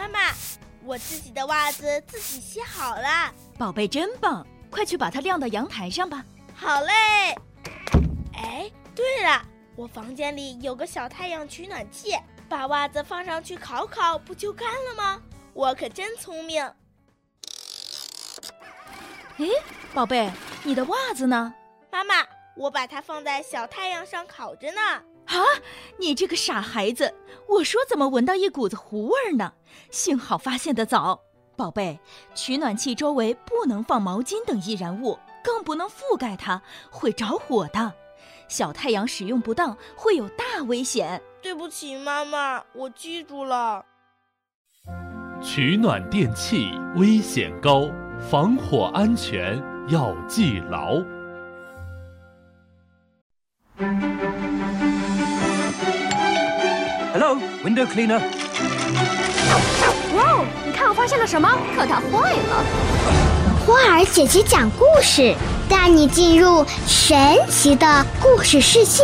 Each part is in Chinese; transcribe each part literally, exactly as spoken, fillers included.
妈妈，我自己的袜子自己洗好了。 宝贝真棒，快去把它晾到阳台上吧。 好嘞。哎，对了，我房间里有个小太阳取暖器，把袜子放上去烤烤，不就干了吗？我可真聪明。 哎，宝贝，你的袜子呢？ 妈妈，我把它放在小太阳上烤着呢。 啊，你这个傻孩子，我说怎么闻到一股子糊味儿呢？幸好发现得早。宝贝，取暖器周围不能放毛巾等易燃物，更不能覆盖它，会着火的。小太阳使用不当会有大危险。 对不起妈妈，我记住了。 取暖电器危险高，防火安全要记牢。 Hello, window cleaner. 哇哦，你看我发现了什么？可它坏了。 花儿姐姐讲故事，带你进入神奇的故事世界。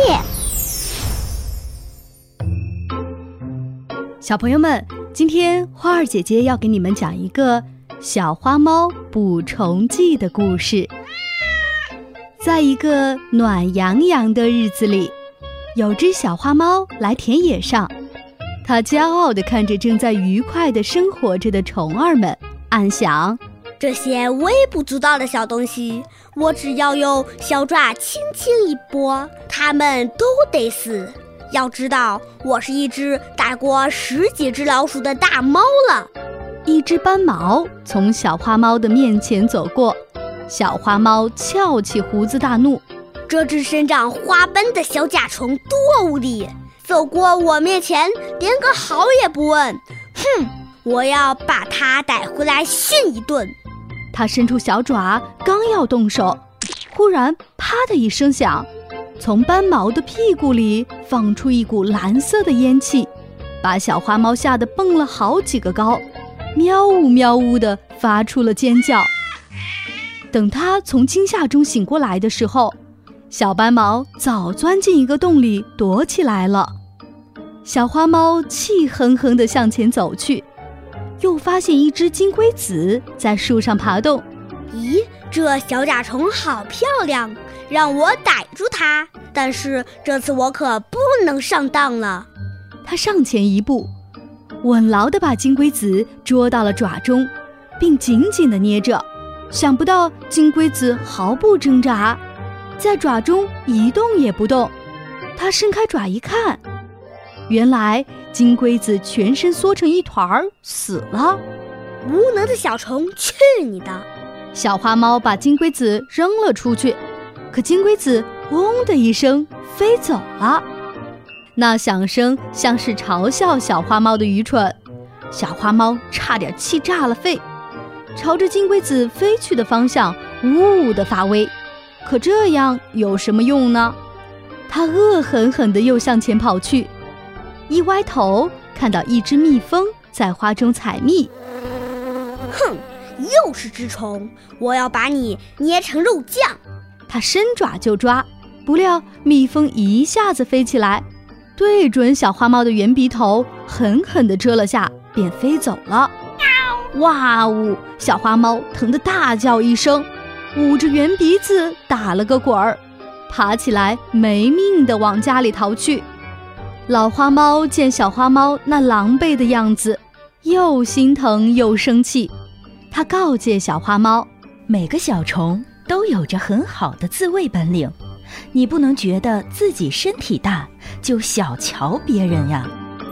小朋友们，今天花儿姐姐要给你们讲一个小花猫捕虫记的故事。在一个暖洋洋的日子里，有只小花猫来田野上，它骄傲地看着正在愉快地生活着的虫儿们，暗想： 这些微不足道的小东西，我只要用小爪轻轻一拨，它们都得死。要知道，我是一只打过十几只老鼠的大猫了。 一只斑毛从小花猫的面前走过，小花猫翘起胡子大怒： 这只生长花斑的小甲虫多无理，走过我面前连个好也不问。哼，我要把它逮回来训一顿。 它伸出小爪刚要动手，忽然啪的一声响，从斑毛的屁股里放出一股蓝色的烟气，把小花猫吓得蹦了好几个高，喵呜喵呜地发出了尖叫。等它从惊吓中醒过来的时候，小斑毛早钻进一个洞里躲起来了。小花猫气哼哼地向前走去，又发现一只金龟子在树上爬动。 咦，这小甲虫好漂亮，让我逮住它。但是这次我可不能上当了。 它上前一步，稳牢地把金龟子捉到了爪中，并紧紧地捏着。想不到金龟子毫不挣扎，在爪中一动也不动。它伸开爪一看，原来金龟子全身缩成一团儿死了。 无能的小虫，去你的！ 小花猫把金龟子扔了出去，可金龟子嗡的一声飞走了。那响声像是嘲笑小花猫的愚蠢，小花猫差点气炸了肺，朝着金龟子飞去的方向呜呜地发威。可这样有什么用呢？它恶狠狠地又向前跑去，一歪头看到一只蜜蜂在花中采蜜。 哼，又是只虫，我要把你捏成肉酱。 它伸爪就抓，不料蜜蜂一下子飞起来，对准小花猫的圆鼻头狠狠地蛰了下，便飞走了。哇呜！小花猫疼得大叫一声，捂着圆鼻子打了个滚儿，爬起来没命地往家里逃去。老花猫见小花猫那狼狈的样子，又心疼又生气。它告诫小花猫， 每个小虫都有着很好的自卫本领，你不能觉得自己身体大就小瞧别人呀。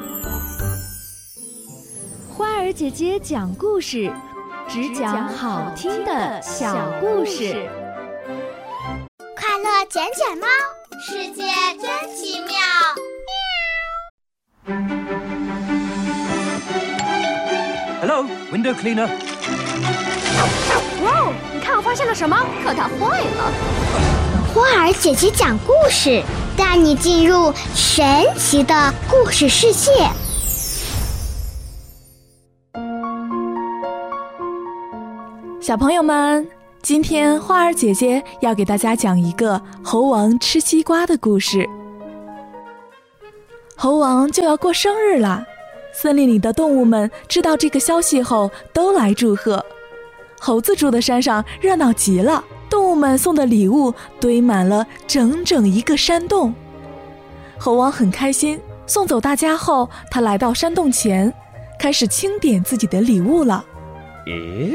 花儿姐姐讲故事，只讲好听的小故事。 快乐捡捡猫，世界真奇妙。 Hello, window cleaner. 哇哦，你看我发现了什么？可它坏了。 花儿姐姐讲故事，带你进入神奇的故事世界。 小朋友们，今天花儿姐姐要给大家讲一个猴王吃西瓜的故事。猴王就要过生日了， 森林里的动物们知道这个消息后都来祝贺。猴子住的山上热闹极了，动物们送的礼物堆满了整整一个山洞。猴王很开心，送走大家后，他来到山洞前，开始清点自己的礼物了。 咦，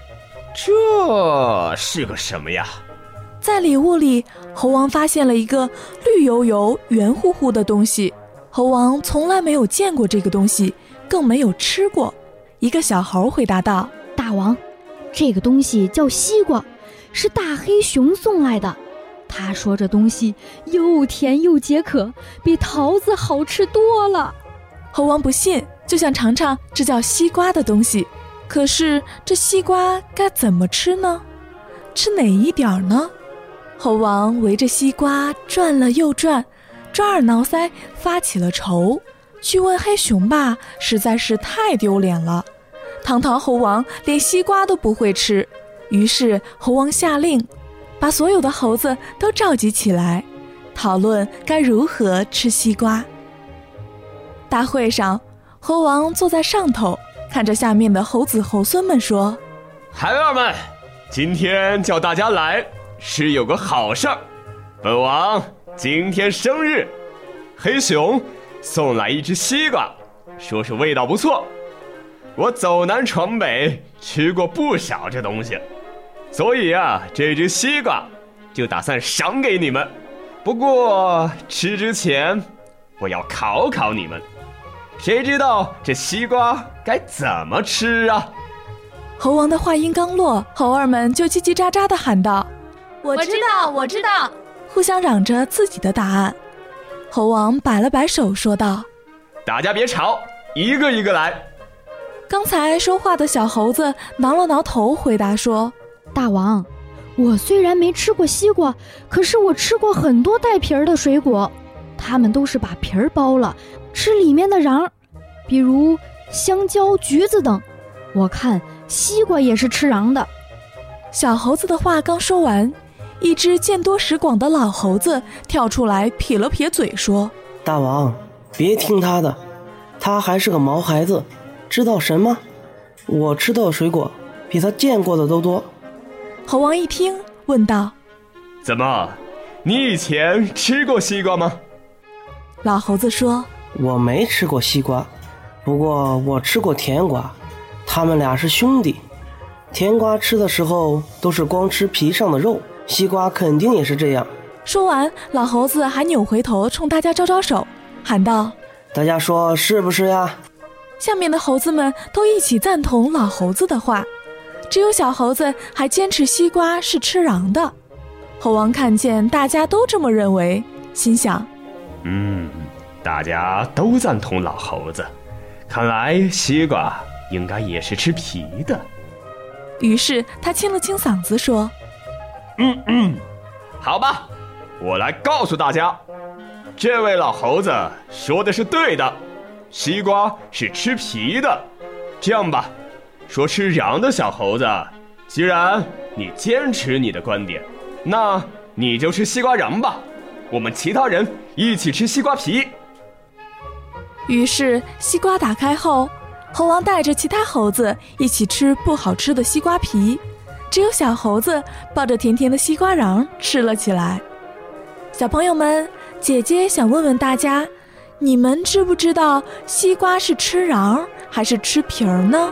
这是个什么呀？ 在礼物里，猴王发现了一个绿油油、圆乎乎的东西。猴王从来没有见过这个东西，更没有吃过。一个小猴回答道： 大王，这个东西叫西瓜，是大黑熊送来的。他说这东西又甜又解渴，比桃子好吃多了。 猴王不信，就想尝尝这叫西瓜的东西。可是这西瓜该怎么吃呢？吃哪一点呢？猴王围着西瓜转了又转，抓耳挠腮，发起了愁。去问黑熊吧，实在是太丢脸了。堂堂猴王连西瓜都不会吃，于是猴王下令，把所有的猴子都召集起来，讨论该如何吃西瓜。大会上，猴王坐在上头，看着下面的猴子猴孙们说： 孩儿们，今天叫大家来是有个好事儿。本王今天生日，黑熊送来一只西瓜，说是味道不错。我走南闯北吃过不少这东西，所以啊，这只西瓜就打算赏给你们。不过吃之前我要考考你们，谁知道这西瓜该怎么吃啊？ 猴王的话音刚落，猴儿们就叽叽喳喳地喊道： 我知道，我知道， 互相嚷着自己的答案。猴王摆了摆手说道： 大家别吵，一个一个来。 刚才说话的小猴子挠了挠头，回答说： 大王，我虽然没吃过西瓜，可是我吃过很多带皮儿的水果，它们都是把皮儿剥了，吃里面的瓤，比如香蕉、橘子等。我看西瓜也是吃瓤的。 小猴子的话刚说完，一只见多识广的老猴子跳出来撇了撇嘴说： 大王，别听他的，他还是个毛孩子，知道什么？我吃到的水果比他见过的都多。 猴王一听问道： 怎么，你以前吃过西瓜吗？ 老猴子说： 我没吃过西瓜，不过我吃过甜瓜，他们俩是兄弟。甜瓜吃的时候都是光吃皮上的肉，西瓜肯定也是这样。 说完，老猴子还扭回头冲大家招招手，喊道： 大家说是不是呀？ 下面的猴子们都一起赞同老猴子的话，只有小猴子还坚持西瓜是吃瓤的。猴王看见大家都这么认为，心想： 嗯，大家都赞同老猴子，看来西瓜应该也是吃皮的。 于是他清了清嗓子说： 嗯嗯，好吧，我来告诉大家，这位老猴子说的是对的，西瓜是吃皮的。这样吧，说吃瓤的小猴子，既然你坚持你的观点，那你就吃西瓜瓤吧，我们其他人一起吃西瓜皮。 于是西瓜打开后，猴王带着其他猴子一起吃不好吃的西瓜皮，只有小猴子抱着甜甜的西瓜瓤吃了起来。小朋友们，姐姐想问问大家，你们知不知道西瓜是吃瓤还是吃皮儿呢？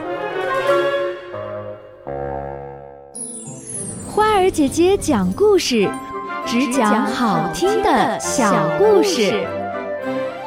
花儿姐姐讲故事，只讲好听的小故事。